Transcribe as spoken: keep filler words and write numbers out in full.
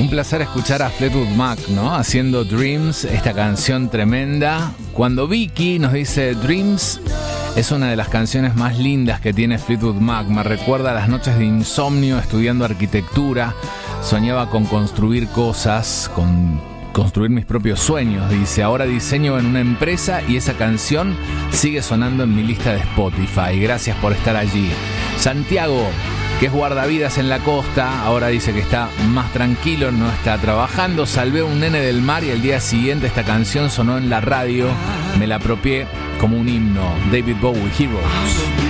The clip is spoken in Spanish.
Un placer escuchar a Fleetwood Mac, ¿no? Haciendo Dreams, esta canción tremenda. Cuando Vicky nos dice Dreams es una de las canciones más lindas que tiene Fleetwood Mac. Me recuerda a las noches de insomnio estudiando arquitectura. Soñaba con construir cosas, con construir mis propios sueños. Dice, ahora diseño en una empresa y esa canción sigue sonando en mi lista de Spotify. Gracias por estar allí. Santiago, que es guardavidas en la costa, ahora dice que está más tranquilo, no está trabajando. Salvé a un nene del mar y el día siguiente esta canción sonó en la radio. Me la apropié como un himno. David Bowie, Heroes.